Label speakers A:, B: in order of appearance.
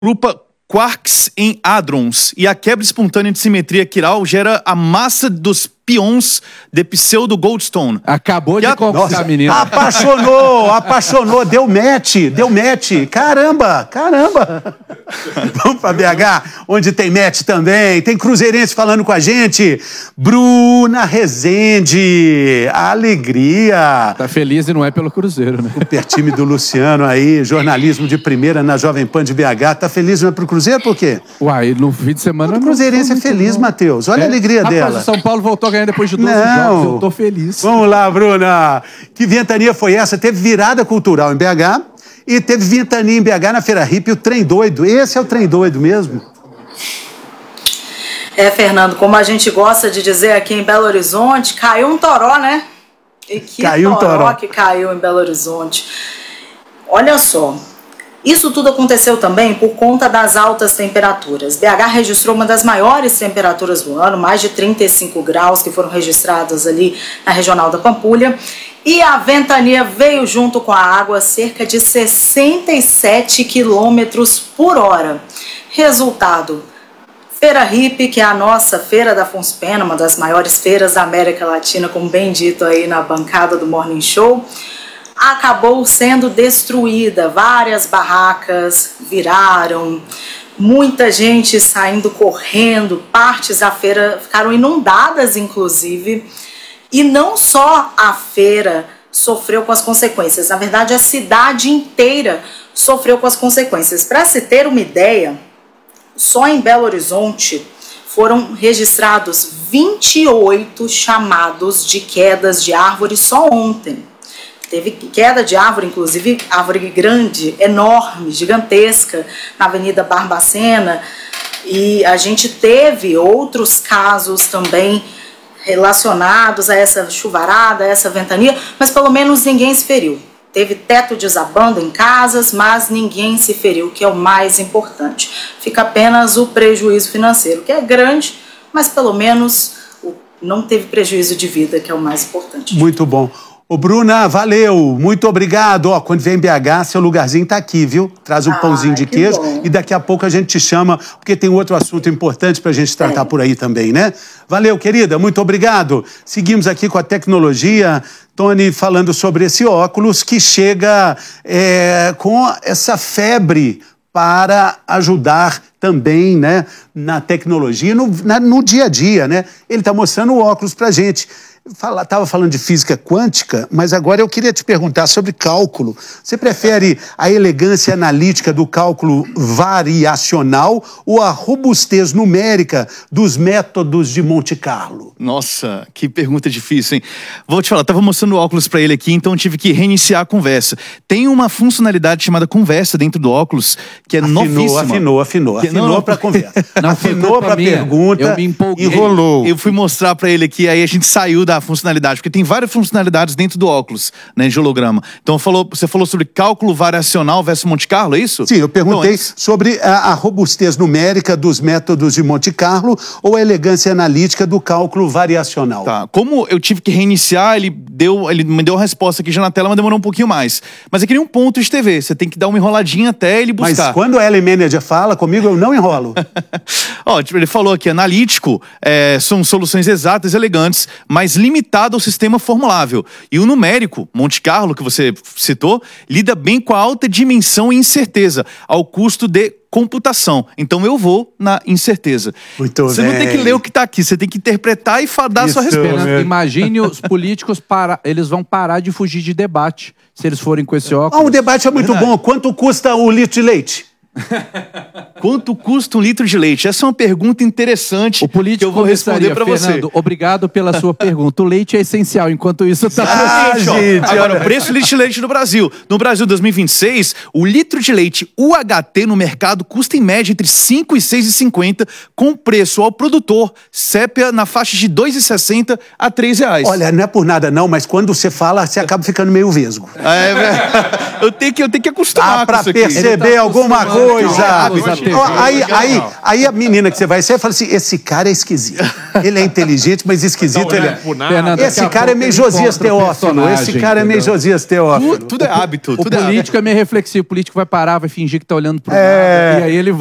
A: agrupa quarks em hadrons, e a quebra espontânea de simetria quiral gera a massa dos pions de pseudo-Goldstone.
B: Acabou de conquistar a menina.
C: Apaixonou, deu match. Caramba. Vamos pra BH, onde tem match também, tem cruzeirense falando com a gente. Bruna Rezende, alegria.
B: Tá feliz e não é pelo Cruzeiro, né?
C: Super time do Luciano aí, jornalismo de primeira na Jovem Pan de BH. Tá feliz, não é pro Cruzeiro, por quê?
B: Uai, no fim de semana...
C: O cruzeirense é feliz, Matheus. Olha a alegria dela.
B: Rapaz, o São Paulo voltou a ganhar depois de 12 jogos. Eu tô feliz.
C: Vamos lá, Bruna. Que ventania foi essa? Teve virada cultural em BH e teve ventania em BH na Feira Hippie, o Trem Doido. Esse é o Trem Doido mesmo?
D: Fernando, como a gente gosta de dizer aqui em Belo Horizonte, caiu um toró, né? E que toró que caiu em Belo Horizonte. Olha só. Isso tudo aconteceu também por conta das altas temperaturas. BH registrou uma das maiores temperaturas do ano, mais de 35 graus que foram registradas ali na Regional da Pampulha. E a ventania veio junto com a água a cerca de 67 quilômetros por hora. Resultado, Feira Hippie, que é a nossa feira da Funspena, uma das maiores feiras da América Latina, como bem dito aí na bancada do Morning Show, acabou sendo destruída. Várias barracas viraram, muita gente saindo correndo, partes da feira ficaram inundadas, inclusive. E não só a feira sofreu com as consequências, na verdade a cidade inteira sofreu com as consequências. Para se ter uma ideia, só em Belo Horizonte foram registrados 28 chamados de quedas de árvore só ontem. Teve queda de árvore, inclusive árvore grande, enorme, gigantesca, na Avenida Barbacena. E a gente teve outros casos também relacionados a essa chuvarada, a essa ventania, mas pelo menos ninguém se feriu. Teve teto desabando em casas, mas ninguém se feriu, que é o mais importante. Fica apenas o prejuízo financeiro, que é grande, mas pelo menos não teve prejuízo de vida, que é o mais importante.
C: Muito bom. Ô, Bruna, valeu, muito obrigado. Ó, quando vem em BH, seu lugarzinho tá aqui, viu? Traz um pãozinho de queijo
D: bom.
C: E daqui a pouco a gente te chama, porque tem outro assunto importante pra gente tratar por aí também, né? Valeu, querida, muito obrigado. Seguimos aqui com a tecnologia. Tony falando sobre esse óculos que chega com essa febre para ajudar também, né, na tecnologia, no dia a dia, né? Ele está mostrando o óculos pra gente. Estava falando de física quântica, mas agora eu queria te perguntar sobre cálculo. Você prefere a elegância analítica do cálculo variacional ou a robustez numérica dos métodos de Monte Carlo?
A: Nossa, que pergunta difícil, hein? Vou te falar, estava mostrando o óculos para ele aqui, então tive que reiniciar a conversa. Tem uma funcionalidade chamada conversa dentro do óculos, que é novíssima.
C: Afinou para conversa. Afinou para pergunta,
B: eu me empolguei.
C: Enrolou.
A: Eu fui mostrar para ele aqui, aí a gente saiu da funcionalidade, porque tem várias funcionalidades dentro do óculos, né, de holograma. Então você falou sobre cálculo variacional versus Monte Carlo, é isso?
C: Sim, eu perguntei sobre a robustez numérica dos métodos de Monte Carlo ou a elegância analítica do cálculo variacional.
A: Tá, como eu tive que reiniciar, ele me deu a resposta aqui já na tela, mas demorou um pouquinho mais. Mas é que nem um ponto de TV, você tem que dar uma enroladinha até ele buscar.
C: Mas quando a Ellen Manager fala comigo, eu não enrolo.
A: Ó, tipo, ele falou aqui, analítico são soluções exatas, elegantes, mas limitado ao sistema formulável. E o numérico, Monte Carlo, que você citou, lida bem com a alta dimensão e incerteza, ao custo de computação. Então eu vou na incerteza.
C: Muito
A: você
C: bem.
A: Não tem que ler o que está aqui, você tem que interpretar e dar a sua resposta.
B: Imagine os políticos eles vão parar de fugir de debate se eles forem com esse óculos.
C: O debate é muito bom. Quanto custa o litro de leite?
A: Quanto custa um litro de leite? Essa é uma pergunta interessante.
B: O político
A: que eu vou responder para você.
B: Fernando, obrigado pela sua pergunta. O leite é essencial, enquanto isso tá...
A: gente, agora, o preço do litro de leite no Brasil. No Brasil 2026, o litro de leite UHT no mercado custa em média entre 5 e 6,50, com preço ao produtor sépia na faixa de 2,60 a R$3.
C: Olha, não é por nada não, mas quando você fala, você acaba ficando meio vesgo.
A: Eu tenho que acostumar com
C: pra
A: isso aqui.
C: perceber alguma coisa. coisa. Aí a menina que você vai ser fala assim, esse cara é esquisito. Ele é inteligente, mas esquisito ele é. Esse cara é meio Josias Teófilo. Esse cara é meio Josias Teófilo.
A: Tudo é hábito.
B: O político é meio reflexivo. O político vai parar, vai fingir que tá olhando pro nada. E aí ele